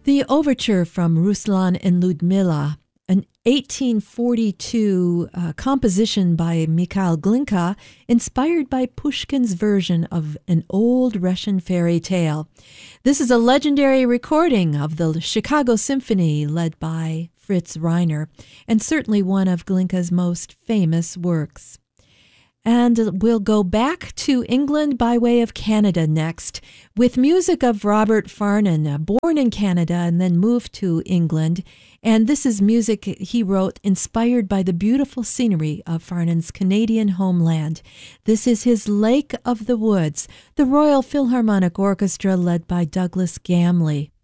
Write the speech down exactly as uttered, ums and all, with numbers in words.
The overture from Ruslan and Ludmila, an eighteen forty-two uh, composition by Mikhail Glinka, inspired by Pushkin's version of an old Russian fairy tale. This is a legendary recording of the Chicago Symphony led by Fritz Reiner, and certainly one of Glinka's most famous works. And we'll go back to England by way of Canada next, with music of Robert Farnon, born in Canada and then moved to England. And this is music he wrote inspired by the beautiful scenery of Farnon's Canadian homeland. This is his Lake of the Woods, the Royal Philharmonic Orchestra led by Douglas Gamley.